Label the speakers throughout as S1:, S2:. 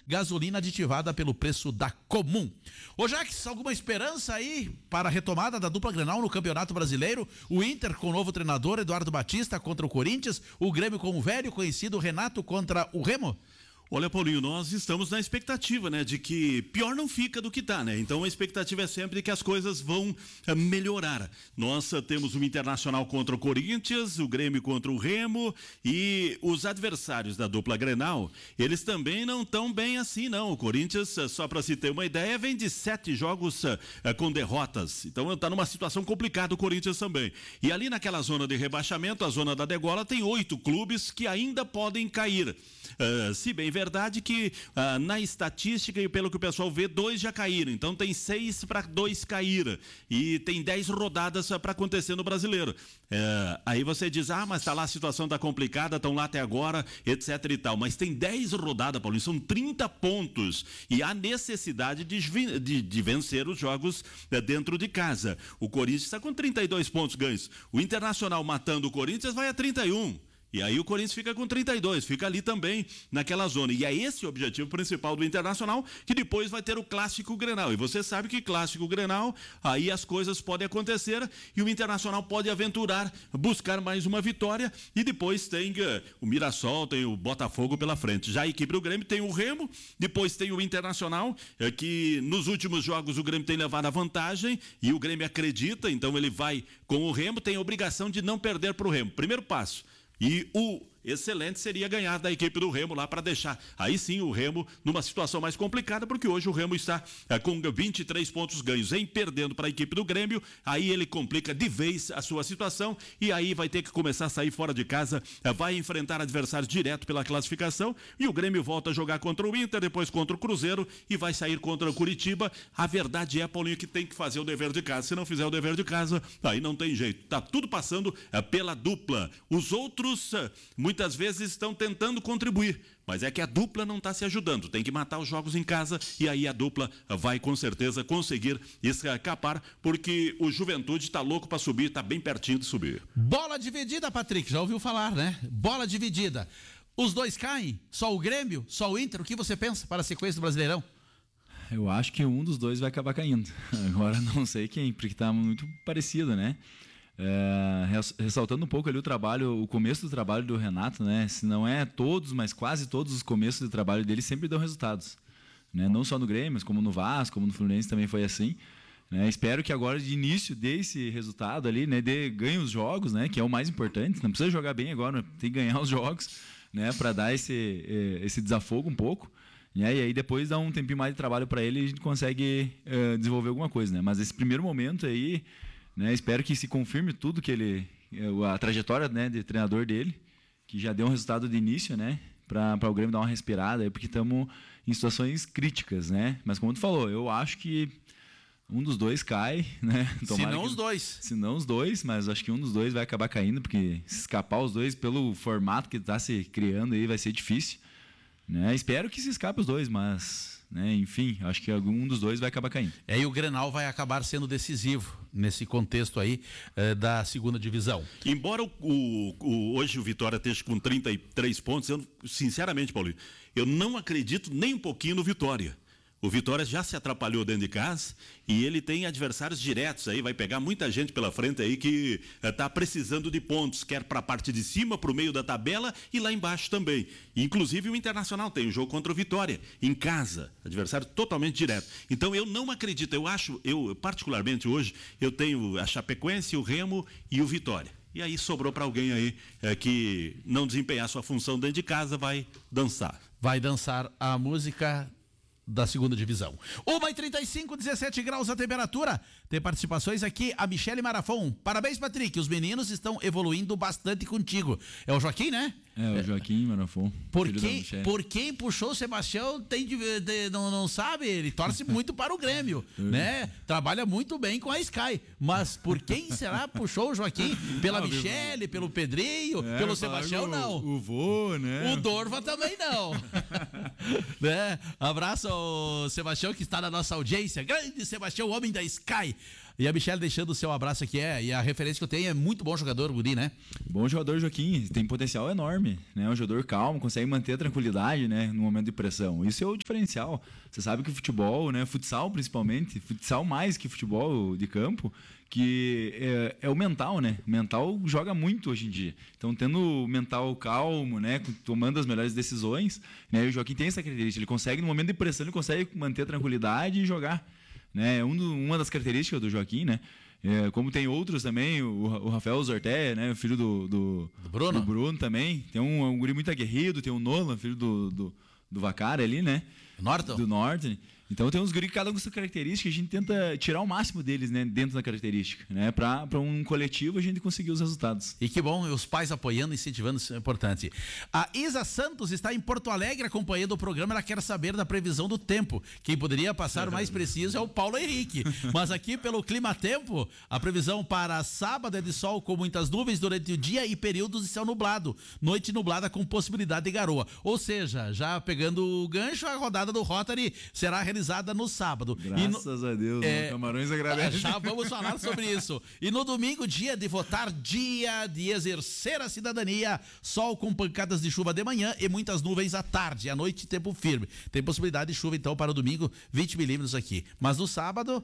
S1: gasolina aditivada pelo preço da comum. Ô Jax, alguma esperança aí para a retomada da dupla Grenal no Campeonato Brasileiro? O Inter com o novo treinador Eduardo Batista contra o Corinthians, o Grêmio com o velho conhecido Renato contra o Remo?
S2: Olha, Paulinho, nós estamos na expectativa, né, de que pior não fica do que tá, né? Então a expectativa é sempre que as coisas vão melhorar. Nós temos o Internacional contra o Corinthians, o Grêmio contra o Remo e os adversários da dupla Grenal, eles também não estão bem assim, não. O Corinthians, só para se ter uma ideia, vem de 7 jogos com derrotas. Então está numa situação complicada o Corinthians também. E ali naquela zona de rebaixamento, a zona da degola, tem 8 clubes que ainda podem cair. Se bem verdade que na estatística e pelo que o pessoal vê, 2 já caíram, então tem 6 para 2 cair e tem 10 rodadas para acontecer no Brasileiro. Aí você diz, mas tá lá, a situação tá complicada, estão lá até agora, etc e tal, mas tem 10 rodadas, Paulinho, são 30 pontos e há necessidade de vencer os jogos dentro de casa. O Corinthians está com 32 pontos ganhos, o Internacional matando o Corinthians vai a 31. E aí o Corinthians fica com 32, fica ali também naquela zona. E é esse o objetivo principal do Internacional, que depois vai ter o Clássico Grenal. E você sabe que Clássico Grenal, aí as coisas podem acontecer e o Internacional pode aventurar, buscar mais uma vitória. E depois tem o Mirassol, tem o Botafogo pela frente. Já a equipe do Grêmio tem o Remo, depois tem o Internacional, que nos últimos jogos o Grêmio tem levado a vantagem e o Grêmio acredita, então ele vai com o Remo, tem a obrigação de não perder para o Remo. Primeiro passo. E o excelente seria ganhar da equipe do Remo lá para deixar, aí sim, o Remo numa situação mais complicada, porque hoje o Remo está com 23 pontos ganhos, em perdendo para a equipe do Grêmio, aí ele complica de vez a sua situação e aí vai ter que começar a sair fora de casa, vai enfrentar adversários direto pela classificação e o Grêmio volta a jogar contra o Inter, depois contra o Cruzeiro e vai sair contra o Curitiba. A verdade é, Paulinho, que tem que fazer o dever de casa, se não fizer o dever de casa, aí não tem jeito, tá tudo passando pela dupla. Os outros muitas vezes estão tentando contribuir, mas é que a dupla não está se ajudando, tem que matar os jogos em casa e aí a dupla vai com certeza conseguir escapar, porque o Juventude está louco para subir, está bem pertinho de subir.
S1: Bola dividida, Patrick, já ouviu falar, né? Bola dividida. Os dois caem? Só o Grêmio? Só o Inter? O que você pensa para a sequência do Brasileirão?
S3: Eu acho que um dos dois vai acabar caindo. Agora não sei quem, porque está muito parecido, né? Ressaltando um pouco ali o começo do trabalho do Renato, né? Se não é todos, mas quase todos os começos do trabalho dele sempre dão resultados, né? Não só no Grêmio, mas como no Vasco, como no Fluminense também foi assim, né? Espero que agora de início dê esse resultado ali, né? Ganhe os jogos, né? Que é o mais importante. Não precisa jogar bem agora, tem que ganhar os jogos, né? Para dar esse desafogo um pouco. E aí depois dá um tempinho mais de trabalho para ele e a gente consegue desenvolver alguma coisa, né? Mas esse primeiro momento aí, né, espero que se confirme tudo que a trajetória, né, de treinador dele, que já deu um resultado de início, né, para o Grêmio dar uma respirada, porque estamos em situações críticas, né? Mas como tu falou, eu acho que um dos dois cai, né?
S1: Se não
S3: os dois, mas acho que um dos dois vai acabar caindo, porque se escapar os dois pelo formato que está se criando aí vai ser difícil, né? Espero que se escape os dois, mas, né, enfim, acho que algum dos dois vai acabar caindo.
S1: E o Grenal vai acabar sendo decisivo nesse contexto aí da segunda divisão.
S2: Embora hoje o Vitória esteja com 33 pontos, eu, sinceramente, Paulinho, eu não acredito nem um pouquinho no Vitória. O Vitória já se atrapalhou dentro de casa e ele tem adversários diretos aí, vai pegar muita gente pela frente aí que está precisando de pontos, quer para a parte de cima, para o meio da tabela e lá embaixo também. Inclusive o Internacional tem um jogo contra o Vitória, em casa, adversário totalmente direto. Então eu não acredito, eu particularmente hoje, eu tenho a Chapecoense, o Remo e o Vitória. E aí sobrou para alguém aí que não desempenhar sua função dentro de casa, vai dançar.
S1: Vai dançar a música da segunda divisão. 1h35, 17 graus a temperatura. Tem participações aqui, a Michele Marafon. Parabéns, Patrick, os meninos estão evoluindo bastante contigo. É o Joaquim, né?
S3: É, o Joaquim Marafon.
S1: Por quem puxou o Sebastião não sabe, ele torce muito para o Grêmio, né? Trabalha muito bem com a Sky, mas por quem será puxou o Joaquim? Pela Michele, pelo Pedrinho, pelo Sebastião, não.
S3: O vô, né?
S1: O Dorva também não. Né? Abraço ao Sebastião que está na nossa audiência. Grande Sebastião, o homem da Sky. E a Michelle deixando o seu abraço aqui, e a referência que eu tenho é muito bom jogador, o guri, né?
S3: Bom jogador, Joaquim, tem potencial enorme, né? Um jogador calmo, consegue manter a tranquilidade, né? No momento de pressão. Isso é o diferencial. Você sabe que o futebol, né? Futsal principalmente, futsal mais que futebol de campo, que é o mental, né? O mental joga muito hoje em dia. Então, tendo o mental calmo, né? Tomando as melhores decisões, né? O Joaquim tem essa característica. Ele consegue, no momento de pressão, ele consegue manter a tranquilidade e jogar. Né? Uma das características do Joaquim, né? Como tem outros também, o Rafael Zorté, né? O filho do Bruno também. Tem um guri muito aguerrido, tem o Nolan, filho do Vacara ali, né? Do Norton. Então tem uns guris que cada um com sua característica, a gente tenta tirar o máximo deles, né, dentro da característica, né, para um coletivo a gente conseguir os resultados.
S1: E que bom, os pais apoiando, incentivando, isso é importante. A Isa Santos está em Porto Alegre acompanhando o programa, ela quer saber da previsão do tempo. Quem poderia passar o mais preciso é o Paulo Henrique, mas aqui pelo clima-tempo, a previsão para sábado é de sol com muitas nuvens durante o dia e períodos de céu nublado, noite nublada com possibilidade de garoa. Ou seja, já pegando o gancho, a rodada do Rotary será realizada no sábado.
S3: Graças a Deus, Camarões agradece.
S1: Já vamos falar sobre isso. E no domingo, dia de votar, dia de exercer a cidadania, sol com pancadas de chuva de manhã e muitas nuvens à tarde. À noite, tempo firme. Tem possibilidade de chuva, então, para o domingo, 20 milímetros aqui. Mas no sábado,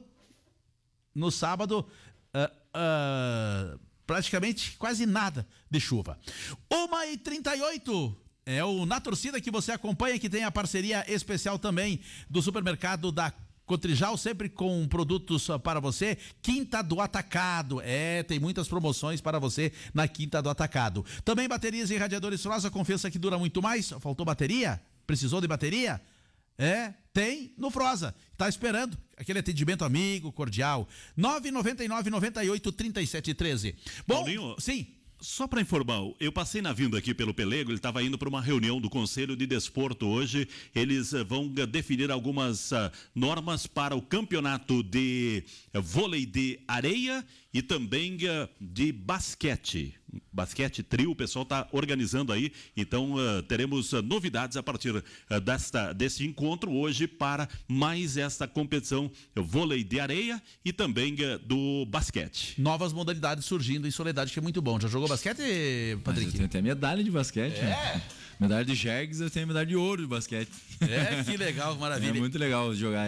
S1: praticamente quase nada de chuva. 1h38. É o Na Torcida que você acompanha, que tem a parceria especial também do supermercado da Cotrijal, sempre com produtos para você. Quinta do Atacado. Tem muitas promoções para você na Quinta do Atacado. Também baterias e radiadores Frosa, confiança que dura muito mais. Faltou bateria? Precisou de bateria? Tem no Frosa. Tá esperando aquele atendimento amigo, cordial. 999-98-3713. Bom,
S2: Paulinho,
S1: sim.
S2: Só para informar, eu passei na vinda aqui pelo Pelego, ele estava indo para uma reunião do Conselho de Desporto hoje. Eles vão definir algumas normas para o campeonato de vôlei de areia e também de basquete. Basquete trio, o pessoal está organizando aí, então teremos novidades a partir desse encontro hoje para mais esta competição vôlei de areia e também do basquete.
S1: Novas modalidades surgindo em Soledade, que é muito bom. Já jogou basquete, Patrick?
S3: Eu tenho até medalha de basquete. Né? Medalha de Jergs, eu tenho medalha de ouro de basquete.
S1: Que legal, maravilha.
S3: É muito legal jogar.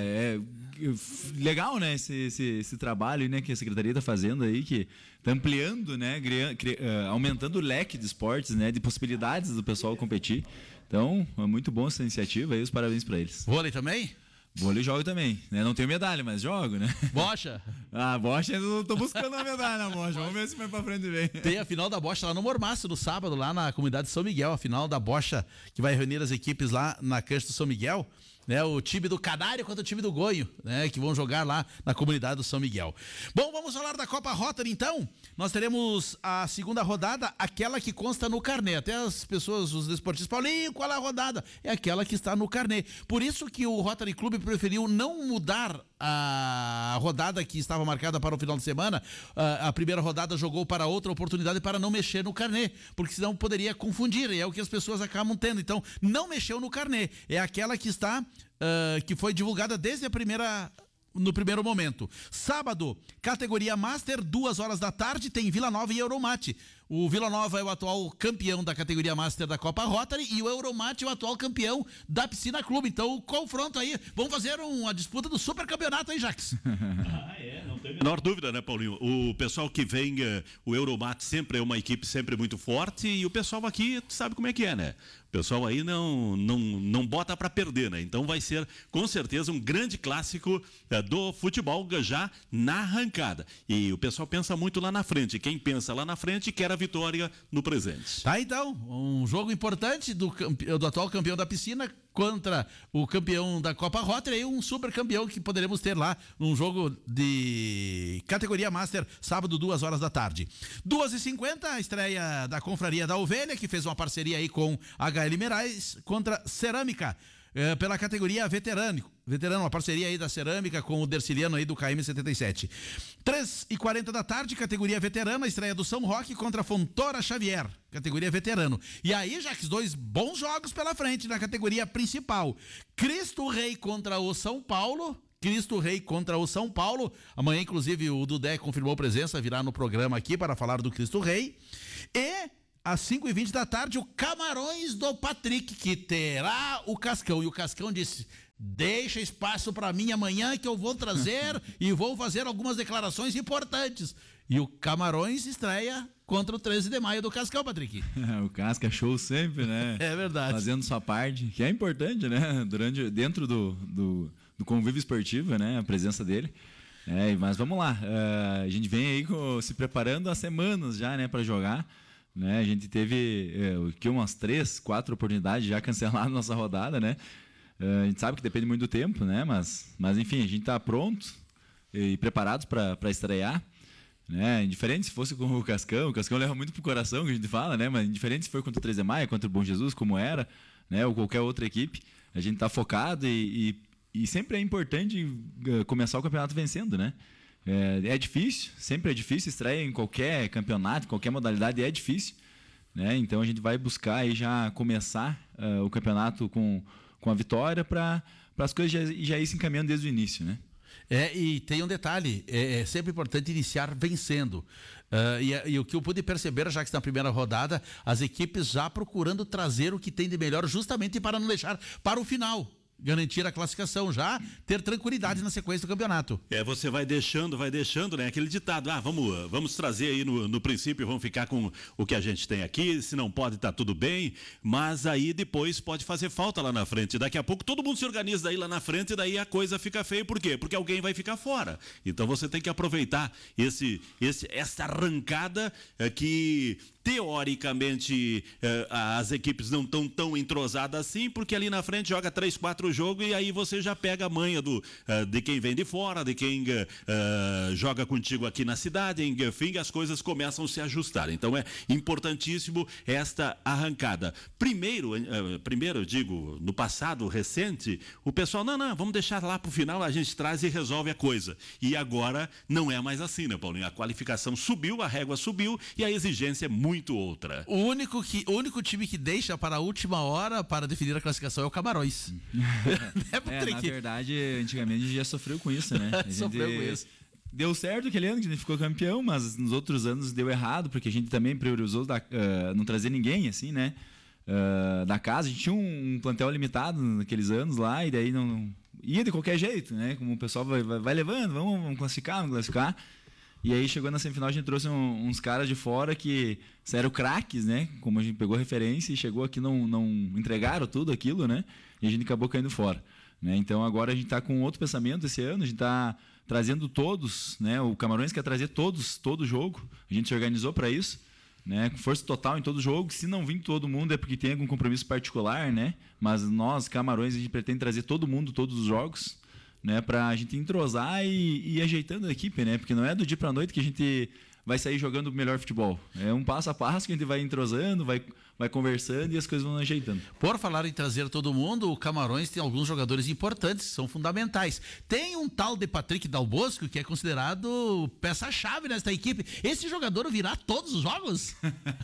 S3: Legal, né, esse trabalho, né, que a Secretaria está fazendo aí, que está ampliando, né, aumentando o leque de esportes, né, de possibilidades do pessoal competir. Então, é muito bom essa iniciativa e os parabéns para eles.
S1: Vôlei também?
S3: Vôlei jogo também, né? Não tenho medalha, mas jogo, né?
S1: Bocha?
S3: Bocha, eu tô buscando a medalha na bocha. Vamos ver se vai pra frente bem.
S1: Tem a final da bocha lá no Mormaço, no sábado, lá na comunidade de São Miguel. A final da bocha que vai reunir as equipes lá na cancha do São Miguel. Né, o time do Canário contra o time do Goio, né, que vão jogar lá na comunidade do São Miguel. Bom, vamos falar da Copa Rotary então. Nós teremos a segunda rodada, aquela que consta no carnê. Até as pessoas, os desportistas, Paulinho, qual é a rodada? É aquela que está no carnê. Por isso que o Rotary Clube preferiu não mudar a rodada que estava marcada para o final de semana. A primeira rodada jogou para outra oportunidade para não mexer no carnê, porque senão poderia confundir, e é o que as pessoas acabam tendo. Então, não mexeu no carnê. É aquela que está que foi divulgada desde no primeiro momento. Sábado, categoria Master, 2h da tarde, tem Vila Nova e Euromate. O Vila Nova é o atual campeão da categoria Master da Copa Rotary e o Euromate é o atual campeão da Piscina Clube. Então, o confronto aí, vamos fazer uma disputa do super campeonato aí, Jax.
S2: Não tem a menor dúvida, né, Paulinho? O pessoal que vem, o Euromate sempre é uma equipe sempre muito forte e o pessoal aqui sabe como é que é, né? O pessoal aí não bota para perder, né? Então vai ser, com certeza, um grande clássico do futebol já na arrancada. E o pessoal pensa muito lá na frente. Quem pensa lá na frente quer a vitória no presente.
S1: Tá, então, um jogo importante do atual campeão da piscina contra o campeão da Copa Rotary e um super campeão que poderemos ter lá num jogo de categoria Master, sábado, 2h da tarde. 2h50, a estreia da Confraria da Ovelha, que fez uma parceria aí com HL Merais contra Cerâmica, pela categoria veterano, uma parceria aí da Cerâmica com o Derciliano aí do KM77. 3h40 da tarde, categoria veterana, estreia do São Roque contra Fontoura Xavier, categoria veterano. E aí, já que 2 bons jogos pela frente na categoria principal. Cristo Rei contra o São Paulo, Cristo Rei contra o São Paulo. Amanhã, inclusive, o Dudé confirmou presença, virá no programa aqui para falar do Cristo Rei. E às 5h20 da tarde, o Camarões do Patrick, que terá o Cascão. E o Cascão disse: deixa espaço para mim amanhã que eu vou trazer e vou fazer algumas declarações importantes. E o Camarões estreia contra o 13 de maio do Cascão, Patrick.
S3: O Casca show sempre, né?
S1: É verdade.
S3: Fazendo sua parte, que é importante, né? Dentro do convívio esportivo, né? A presença dele. Mas vamos lá. A gente vem aí se preparando há semanas já, né? Para jogar. Né? A gente teve umas 3, 4 oportunidades já canceladas na nossa rodada, né? A gente sabe que depende muito do tempo, né? Mas enfim, a gente está pronto e preparados para estrear. Né? Indiferente se fosse com o Cascão leva muito pro coração, que a gente fala, né? Mas indiferente se for contra o 13 de maio, contra o Bom Jesus, como era, né? Ou qualquer outra equipe, a gente está focado e sempre é importante começar o campeonato vencendo, né? É difícil, sempre é difícil, estreia em qualquer campeonato, qualquer modalidade é difícil, né? Então a gente vai buscar aí já começar o campeonato com a vitória para as coisas já ir se encaminhando desde o início, né?
S1: E tem um detalhe, é sempre importante iniciar vencendo. E o que eu pude perceber, já que está na primeira rodada, as equipes já procurando trazer o que tem de melhor justamente para não deixar para o final. Garantir a classificação, já ter tranquilidade na sequência do campeonato.
S2: Você vai deixando, né? Aquele ditado, vamos trazer aí no princípio, vamos ficar com o que a gente tem aqui, se não pode, tá tudo bem, mas aí depois pode fazer falta lá na frente. Daqui a pouco todo mundo se organiza aí lá na frente e daí a coisa fica feia. Por quê? Porque alguém vai ficar fora. Então você tem que aproveitar essa arrancada que teoricamente as equipes não estão tão entrosadas assim, porque ali na frente joga 3, 4 jogos e aí você já pega a manha de quem vem de fora, de quem joga contigo aqui na cidade, enfim, as coisas começam a se ajustar. Então é importantíssimo esta arrancada. Primeiro eu digo, no passado recente, o pessoal, não, vamos deixar lá pro final, a gente traz e resolve a coisa. E agora não é mais assim, né, Paulinho? A qualificação subiu, a régua subiu e a exigência é muito outra.
S1: O único time que deixa para a última hora para definir a classificação é o Camarões.
S3: Na verdade, antigamente a gente já sofreu com isso, né?
S1: Sofreu com isso.
S3: Deu certo aquele ano que a gente ficou campeão, mas nos outros anos deu errado, porque a gente também priorizou não trazer ninguém, assim, né? Da casa. A gente tinha um plantel limitado naqueles anos lá, e daí não ia de qualquer jeito, né? Como o pessoal vai levando, vamos classificar. E aí chegou na semifinal, a gente trouxe uns caras de fora que eram craques, né? Como a gente pegou referência e chegou aqui, não entregaram tudo aquilo, né? E a gente acabou caindo fora, né? Então agora a gente está com outro pensamento esse ano, a gente está trazendo todos, né? O Camarões quer trazer todo jogo, a gente se organizou para isso, né? Com força total em todo jogo. Se não vir todo mundo é porque tem algum compromisso particular, né? Mas nós, Camarões, a gente pretende trazer todo mundo, todos os jogos, né, para a gente entrosar e ir ajeitando a equipe, né? Porque não é do dia para a noite que a gente vai sair jogando o melhor futebol. É um passo a passo que a gente vai entrosando, vai conversando e as coisas vão ajeitando.
S1: Por falar em trazer todo mundo, o Camarões tem alguns jogadores importantes, que são fundamentais. Tem um tal de Patrick Dal Bosco, que é considerado peça-chave nesta equipe. Esse jogador virá todos os jogos?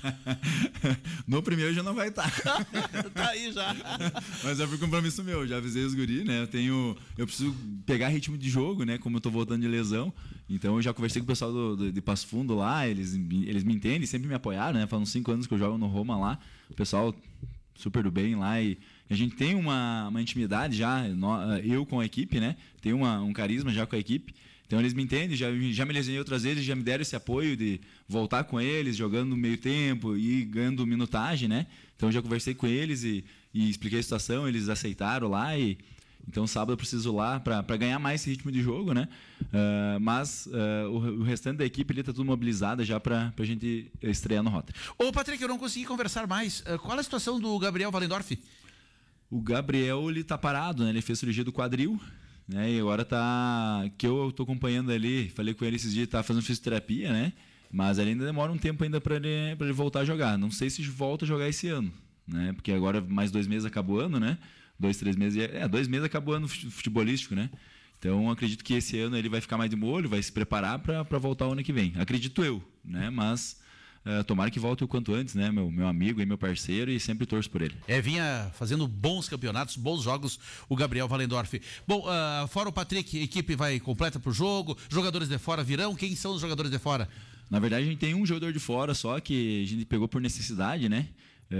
S3: No primeiro já não vai estar.
S1: Tá aí já.
S3: Mas é por compromisso meu, já avisei os guri, né? Eu preciso pegar ritmo de jogo, né? Como eu tô voltando de lesão. Então eu já conversei com o pessoal de Passo Fundo lá, eles me entendem, sempre me apoiaram, né? Faz uns 5 anos que eu jogo no Roma lá. O pessoal super do bem lá e a gente tem uma intimidade já, eu com a equipe, né? Tem um carisma já com a equipe. Então eles me entendem, já me lesionei outras vezes, já me deram esse apoio de voltar com eles, jogando no meio tempo e ganhando minutagem, né? Então eu já conversei com eles e expliquei a situação, eles aceitaram lá então sábado eu preciso lá para ganhar mais esse ritmo de jogo, né? Mas o restante da equipe ali tá tudo mobilizado já para a gente estrear no Rota.
S1: Ô Patrick, eu não consegui conversar mais. Qual é a situação do Gabriel Valendorf?
S3: O Gabriel, ele tá parado, né? Ele fez cirurgia do quadril, né? E agora que eu tô acompanhando ali, falei com ele esses dias, tá fazendo fisioterapia, né? Mas ele ainda demora um tempo ainda para ele voltar a jogar. Não sei se volta a jogar esse ano, né? Porque agora mais 2 meses acabou o ano, né? 2, 3 meses. 2 meses acabou o ano futebolístico, né? Então acredito que esse ano ele vai ficar mais de molho, vai se preparar para voltar o ano que vem. Acredito eu, né? Mas tomara que volte o quanto antes, né? Meu amigo e meu parceiro, e sempre torço por ele.
S1: Vinha fazendo bons campeonatos, bons jogos, o Gabriel Wallendorf. Bom, fora o Patrick, a equipe vai completa pro jogo, jogadores de fora virão, quem são os jogadores de fora?
S3: Na verdade, a gente tem um jogador de fora só, que a gente pegou por necessidade, né?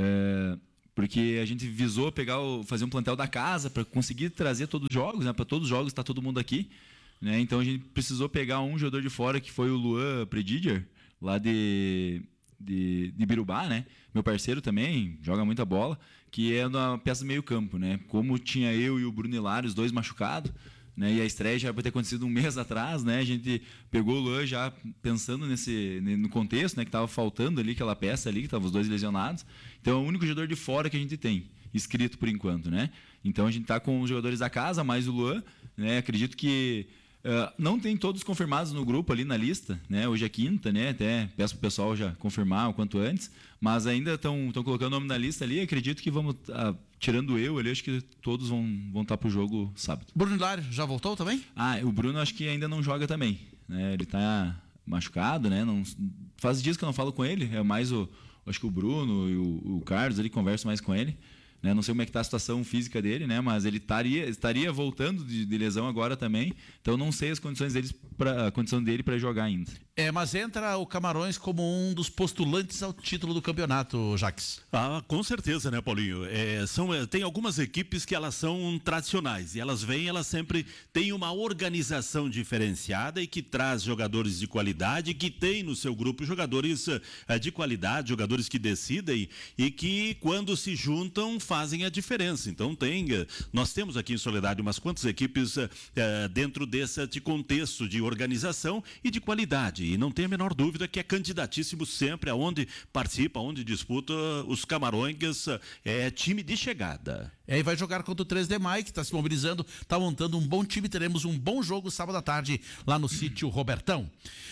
S3: Porque a gente visou fazer um plantel da casa para conseguir trazer todos os jogos, né? Para todos os jogos tá todo mundo aqui, né? Então a gente precisou pegar um jogador de fora, que foi o Luan Prediger, lá de Birubá, né? Meu parceiro também, joga muita bola, que é uma peça meio campo, né? Como tinha eu e o Bruno Hilário, os dois machucados, né? E a estreia já vai ter acontecido um mês atrás, né? A gente pegou o Luan já pensando no contexto, né? Que estava faltando ali aquela peça ali, que estavam os dois lesionados. Então é o único jogador de fora que a gente tem, inscrito por enquanto, né? Então a gente está com os jogadores da casa, mais o Luan, né? Acredito que não tem todos confirmados no grupo ali na lista, né? Hoje é quinta, né? Até peço pro pessoal já confirmar o quanto antes, mas ainda estão colocando o nome na lista ali. Acredito que vamos, tirando eu ali, acho que todos vão estar pro jogo sábado.
S1: Bruno Hilário já voltou também?
S3: O Bruno acho que ainda não joga também, né? Ele tá machucado, né? Não, faz dias que eu não falo com ele, é mais acho que o Bruno e o Carlos, ele conversa mais com ele. Né? Não sei como é que está a situação física dele, né? Mas ele estaria voltando de lesão agora também. Então não sei as condições a condição dele para jogar ainda.
S1: Mas entra o Camarões como um dos postulantes ao título do campeonato, Jaques.
S2: Com certeza, né, Paulinho? Tem algumas equipes que elas são tradicionais e elas sempre têm uma organização diferenciada e que traz jogadores de qualidade, que tem no seu grupo jogadores de qualidade, jogadores que decidem e que quando se juntam fazem a diferença. Então nós temos aqui em Soledade umas quantas equipes dentro desse contexto de organização e de qualidade. E não tem a menor dúvida que é candidatíssimo sempre aonde participa, aonde disputa os Camarões, é time de chegada.
S1: E vai jogar contra o 3 de Maio, que está se mobilizando, está montando um bom time. Teremos um bom jogo sábado à tarde lá no sítio Robertão.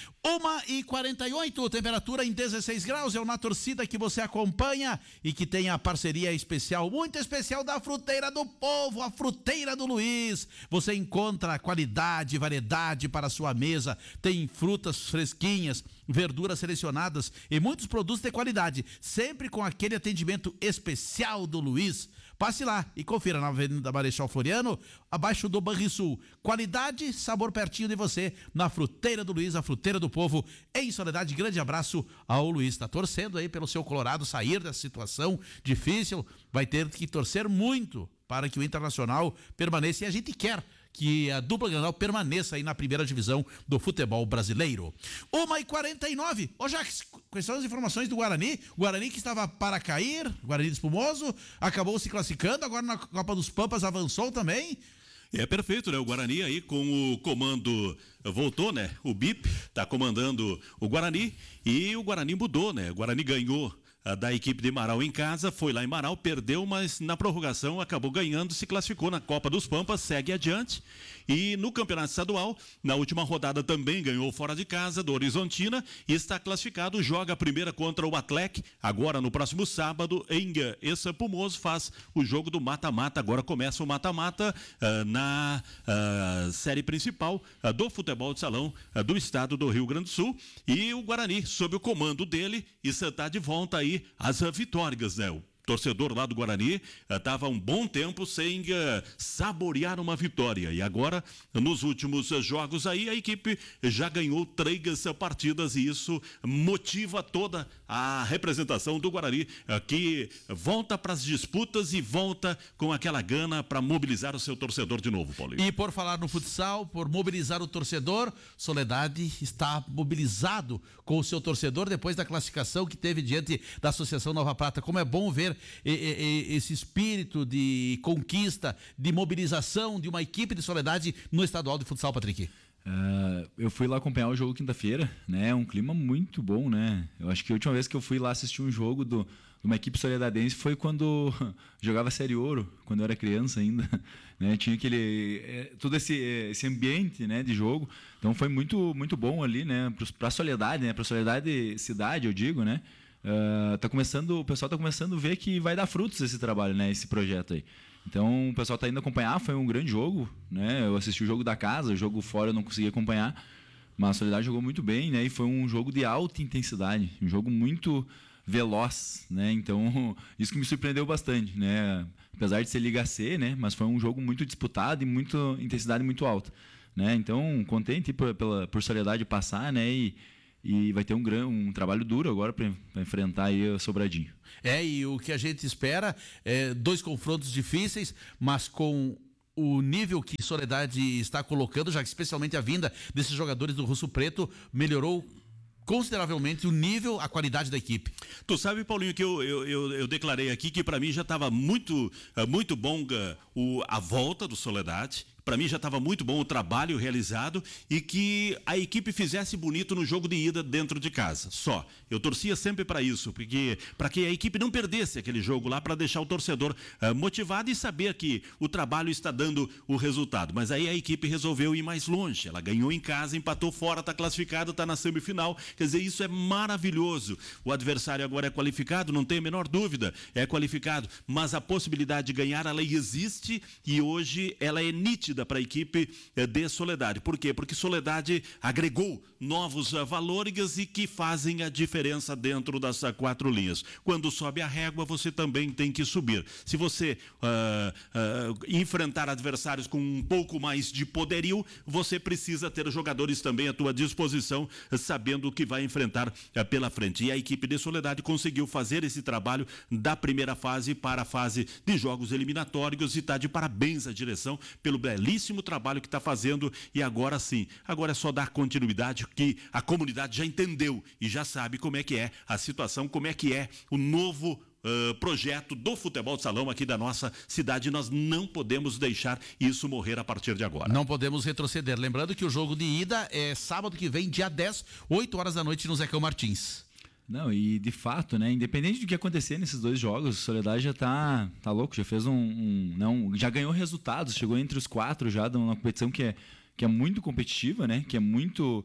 S1: 1h48, temperatura em 16 graus, é o Na Torcida que você acompanha e que tem a parceria especial, muito especial, da Fruteira do Povo, a Fruteira do Luiz. Você encontra qualidade e variedade para a sua mesa, tem frutas fresquinhas, verduras selecionadas e muitos produtos de qualidade, sempre com aquele atendimento especial do Luiz. Passe lá e confira na Avenida Marechal Floriano, abaixo do Banrisul. Qualidade, sabor pertinho de você, na Fruteira do Luiz, a Fruteira do Povo, em Soledade. Grande abraço ao Luiz. Está torcendo aí pelo seu Colorado sair dessa situação difícil. Vai ter que torcer muito para que o Internacional permaneça, e a gente quer que a dupla Grenal permaneça aí na primeira divisão do futebol brasileiro. 1h49. Jaques, quais são as informações do Guarani? O Guarani que estava para cair, Guarani de Espumoso, acabou se classificando, agora na Copa dos Pampas avançou também.
S2: Perfeito, né? O Guarani aí com o comando voltou, né? O BIP tá comandando o Guarani e o Guarani mudou, né? O Guarani ganhou da equipe de Marau em casa, foi lá em Marau, perdeu, mas na prorrogação acabou ganhando, se classificou na Copa dos Pampas, segue adiante. E no Campeonato Estadual, na última rodada também ganhou fora de casa do Horizontina e está classificado, joga a primeira contra o Atlec, agora no próximo sábado em Espumoso, faz o jogo do mata-mata. Agora começa o mata-mata na série principal do futebol de salão do estado do Rio Grande do Sul, e o Guarani, sob o comando dele, está de volta aí às vitórias, né? O torcedor lá do Guarani estava um bom tempo sem saborear uma vitória, e agora nos últimos jogos aí a equipe já ganhou 3 partidas, e isso motiva toda a representação do Guarani, que volta para as disputas e volta com aquela gana para mobilizar o seu torcedor de novo, Paulinho.
S1: E por falar no futsal, por mobilizar o torcedor, Soledade está mobilizado com o seu torcedor depois da classificação que teve diante da Associação Nova Prata. Como é bom ver esse espírito de conquista, de mobilização de uma equipe de Soledade no estadual de futsal, Patrick.
S3: Eu fui lá acompanhar o jogo quinta-feira, né? Um clima muito bom, né? Eu acho que a última vez que eu fui lá assistir um jogo de uma equipe soledadense foi quando jogava Série Ouro, quando eu era criança ainda, né? Tinha todo esse ambiente, né, de jogo. Então foi muito, muito bom ali, né? Para a Soledade, né? Para a Soledade cidade, eu digo, né? O pessoal está começando a ver que vai dar frutos esse trabalho, né? Esse projeto aí. Então o pessoal está indo acompanhar, foi um grande jogo, né? Eu assisti o jogo da casa, o jogo fora eu não consegui acompanhar, Mas a Soledade jogou muito bem, né? E foi um jogo de alta intensidade, um jogo muito veloz, né? Então, isso que me surpreendeu bastante, né? Apesar de ser Liga C, né? Mas foi um jogo muito disputado e muito intensidade muito alta, né? Então, contente por Soledade passar, né? E vai ter um trabalho duro agora para enfrentar aí o Sobradinho.
S1: E o que a gente espera é 2 confrontos difíceis, mas com o nível que Soledade está colocando, já que especialmente a vinda desses jogadores do Russo Preto melhorou consideravelmente o nível, a qualidade da equipe.
S2: Tu sabe, Paulinho, que eu declarei aqui que para mim já estava muito bom a volta do Soledade. Para mim já estava muito bom o trabalho realizado e que a equipe fizesse bonito no jogo de ida dentro de casa. Só. Eu torcia sempre para isso, porque para que a equipe não perdesse aquele jogo lá, para deixar o torcedor motivado e saber que o trabalho está dando o resultado. Mas aí a equipe resolveu ir mais longe. Ela ganhou em casa, empatou fora, está classificada, está na semifinal. Quer dizer, isso é maravilhoso. O adversário agora é qualificado, não tem a menor dúvida, é qualificado. Mas a possibilidade de ganhar, ela existe e hoje ela é nítida para a equipe de Soledade. Por quê? Porque Soledade agregou novos valores e que fazem a diferença dentro das 4 linhas. Quando sobe a régua, você também tem que subir. Se você enfrentar adversários com um pouco mais de poderio, você precisa ter jogadores também à tua disposição, sabendo o que vai enfrentar pela frente. E a equipe de Soledade conseguiu fazer esse trabalho da primeira fase para a fase de jogos eliminatórios e está de parabéns à direção pelo belíssimo trabalho que está fazendo. E agora sim, agora é só dar continuidade, que a comunidade já entendeu e já sabe como é que é a situação, como é que é o novo projeto do futebol de salão aqui da nossa cidade. Nós não podemos deixar isso morrer a partir de agora.
S1: Não podemos retroceder. Lembrando que o jogo de ida é sábado que vem, dia 10, 8 horas da noite no Zecão Martins.
S3: Não, e de fato, né, independente do que acontecer nesses 2 jogos, o Soledade já tá louco, já fez já ganhou resultados, chegou entre os 4 já de uma competição que é muito competitiva, né, que é muito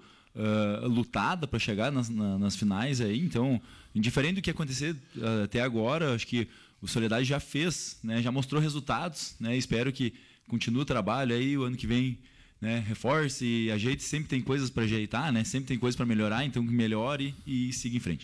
S3: lutada para chegar nas finais aí. Então, indiferente do que acontecer até agora, acho que o Soledade já fez, né, já mostrou resultados, né, espero que continue o trabalho aí o ano que vem, né, reforce e ajeite. Sempre tem coisas para ajeitar, né? Sempre tem coisas para melhorar, então que melhore e siga em frente.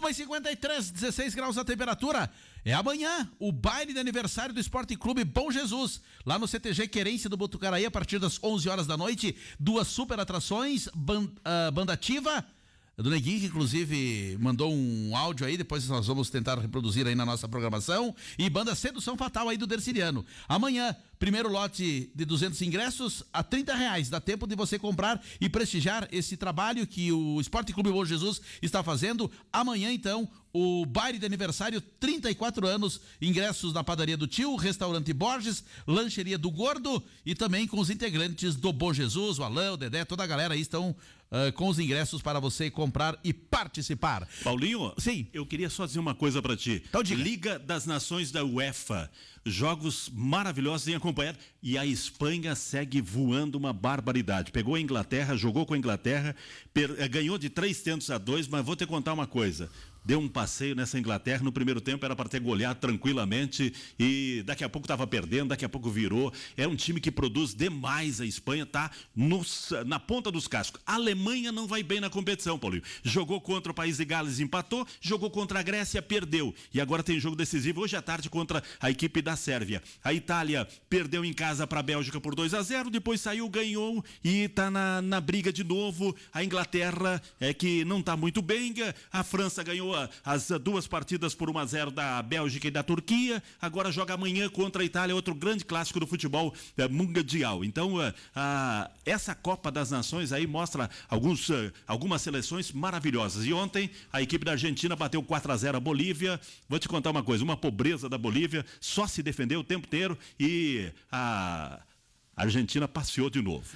S1: 1h53, 16 graus a temperatura. É amanhã o baile de aniversário do Esporte Clube Bom Jesus, lá no CTG Querência do Botucaraí, a partir das 11 horas da noite. 2 super atrações, banda ativa do Neguinho, que inclusive mandou um áudio aí, depois nós vamos tentar reproduzir aí na nossa programação, e banda Sedução Fatal aí do Derciliano. Amanhã, primeiro lote de 200 ingressos a R$30. Dá tempo de você comprar e prestigiar esse trabalho que o Esporte Clube Bom Jesus está fazendo. Amanhã, então, o baile de aniversário, 34 anos, ingressos na Padaria do Tio, Restaurante Borges, Lancheria do Gordo e também com os integrantes do Bom Jesus, o Alain, o Dedé, toda a galera aí estão com os ingressos para você comprar e participar.
S2: Paulinho,
S1: sim,
S2: eu queria só dizer uma coisa para ti.
S1: Então, diga.
S2: Liga das Nações da UEFA, jogos maravilhosos em acompanhar, e a Espanha segue voando uma barbaridade. Pegou a Inglaterra, jogou com a Inglaterra, ganhou de 3-2, mas vou te contar uma coisa. Deu um passeio nessa Inglaterra, no primeiro tempo era para ter goleado tranquilamente e daqui a pouco estava perdendo, daqui a pouco virou. É um time que produz demais. A Espanha está na ponta dos cascos. A Alemanha não vai bem na competição, Paulinho. Jogou contra o País de Gales, empatou, jogou contra a Grécia, perdeu. E agora tem jogo decisivo hoje à tarde contra a equipe da Sérvia. A Itália perdeu em casa para a Bélgica por 2-0, depois saiu, ganhou e está na briga de novo. A Inglaterra que não está muito bem. A França ganhou as 2 partidas por 1-0 da Bélgica e da Turquia, agora joga amanhã contra a Itália, outro grande clássico do futebol mundial. Então, essa Copa das Nações aí mostra algumas seleções maravilhosas. E ontem a equipe da Argentina bateu 4-0 a Bolívia. Vou te contar uma coisa, uma pobreza da Bolívia, só se defendeu o tempo inteiro e a Argentina passeou de novo.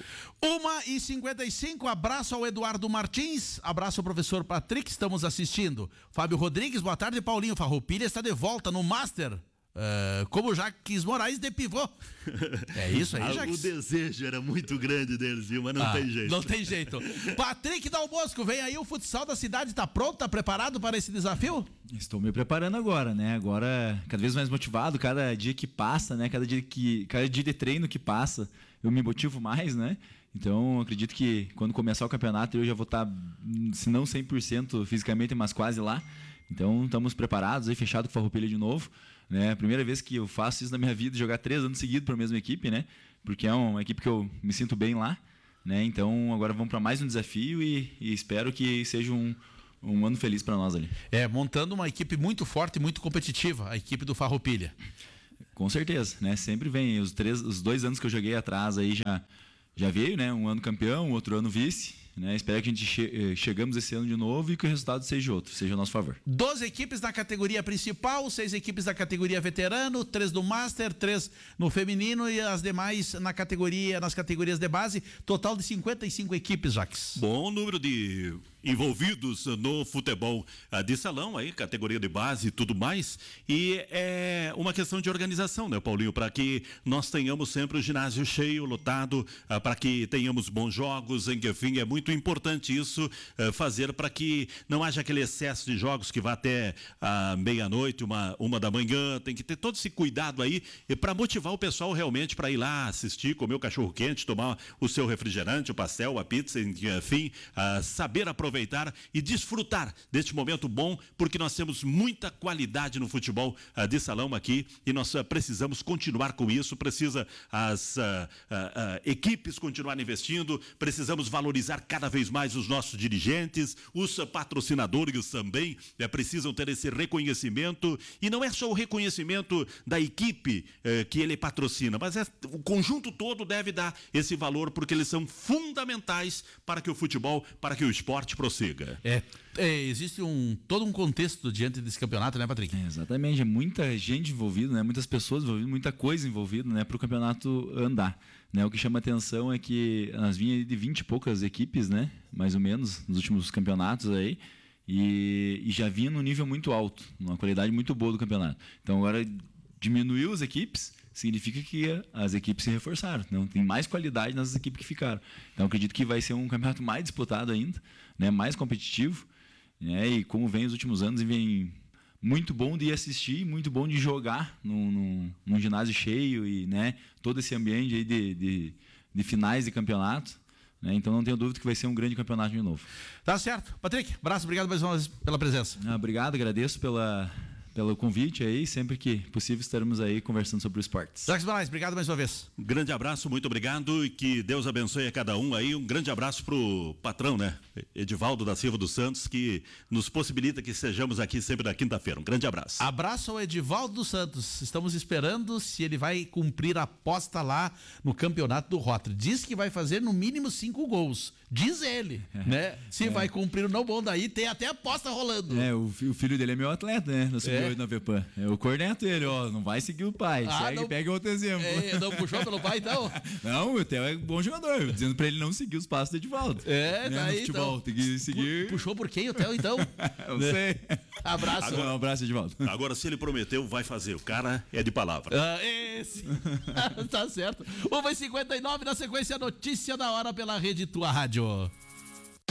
S1: 1h55, abraço ao Eduardo Martins, abraço ao professor Patrick, estamos assistindo. Fábio Rodrigues, boa tarde, Paulinho. Farroupilha está de volta no Master como o Jaques Moraes de pivô. É isso aí, Jaques?
S2: O desejo era muito grande deles, viu? Mas não tem jeito.
S1: Não tem jeito. Patrick Dal Bosco, vem aí, o futsal da cidade tá pronto, tá preparado para esse desafio?
S3: Estou me preparando agora, né? Agora, cada vez mais motivado, cada dia que passa, né? Cada dia de treino que passa, eu me motivo mais, né? Então, acredito que quando começar o campeonato, eu já vou estar, se não 100% fisicamente, mas quase lá. Então, estamos preparados, aí fechado com o Farroupilha de novo. Né? Primeira vez que eu faço isso na minha vida, jogar 3 anos seguidos para a mesma equipe, né? Porque é uma equipe que eu me sinto bem lá. Né? Então, agora vamos para mais um desafio e espero que seja um ano feliz para nós ali.
S1: Montando uma equipe muito forte e muito competitiva, a equipe do Farroupilha.
S3: Com certeza, né? Sempre vem. Os 2 anos que eu joguei atrás aí já veio, né? Um ano campeão, outro ano vice. Né? Espero que a gente chegamos esse ano de novo e que o resultado seja outro, seja a nosso favor.
S1: 12 equipes na categoria principal, 6 equipes na categoria veterano, 3 no Master, 3 no feminino e as demais nas categorias de base. Total de 55 equipes, Jaques.
S2: Bom número de envolvidos no futebol de salão, aí, categoria de base e tudo mais. E é uma questão de organização, né, Paulinho? Para que nós tenhamos sempre o ginásio cheio, lotado, para que tenhamos bons jogos, enfim, é muito importante isso, fazer para que não haja aquele excesso de jogos que vá até meia-noite, uma da manhã. Tem que ter todo esse cuidado aí para motivar o pessoal realmente para ir lá assistir, comer o cachorro-quente, tomar o seu refrigerante, o pastel, a pizza, enfim, saber aproveitar e desfrutar deste momento bom, porque nós temos muita qualidade no futebol de salão aqui e nós precisamos continuar com isso. Precisa as equipes continuarem investindo, precisamos valorizar cada vez mais os nossos dirigentes, os patrocinadores também precisam ter esse reconhecimento, e não é só o reconhecimento da equipe que ele patrocina, mas o conjunto todo deve dar esse valor, porque eles são fundamentais para que o futebol, para que o esporte prossiga.
S1: Existe todo um contexto diante desse campeonato, né, Patrick?
S3: Exatamente, é muita gente envolvida, né? Muitas pessoas envolvidas, muita coisa envolvida, né? Para o campeonato andar. Né? O que chama atenção é que nós vinhamos de 20 e poucas equipes, né? Mais ou menos, nos últimos campeonatos aí, e já vinha num nível muito alto, numa qualidade muito boa do campeonato. Então agora diminuiu as equipes, significa que as equipes se reforçaram. Não tem mais qualidade nas equipes que ficaram. Então acredito que vai ser um campeonato mais disputado ainda, né? Mais competitivo, né? E como vem os últimos anos, vem muito bom de assistir, muito bom de jogar num ginásio cheio e, né, todo esse ambiente aí de finais de campeonato. Né? Então não tenho dúvida que vai ser um grande campeonato de novo.
S1: Tá certo. Patrick, abraço, obrigado mais uma vez pela presença.
S3: Obrigado, agradeço pelo convite aí, sempre que possível estaremos aí conversando sobre o esportes.
S1: Jaques Moraes, obrigado mais uma vez.
S2: Um grande abraço, muito obrigado e que Deus abençoe a cada um aí. Um grande abraço pro patrão, né? Edivaldo da Silva dos Santos, que nos possibilita que sejamos aqui sempre na quinta-feira. Um grande abraço.
S1: Abraço ao Edivaldo dos Santos. Estamos esperando se ele vai cumprir a aposta lá no campeonato do Rotary. Diz que vai fazer no mínimo 5 gols. Diz ele, né? Se vai cumprir o não bom daí, tem até aposta rolando.
S3: O filho dele é meu atleta, né? No Sub-8 na VEPAM. Eu corneto ele, não vai seguir o pai. Pega outro exemplo.
S1: Não puxou pelo pai, então?
S3: Não, o Theo é bom jogador. Dizendo pra ele não seguir os passos do Edivaldo.
S1: Tá aí,
S3: futebol, então. Tem que seguir.
S1: Puxou por quem o Theo, então?
S3: Não sei.
S1: Abraço.
S3: Um abraço, Edivaldo.
S2: Agora, se ele prometeu, vai fazer. O cara é de palavra.
S1: Esse. Tá certo. 1h59, na sequência, notícia da hora pela Rede Tua Rádio.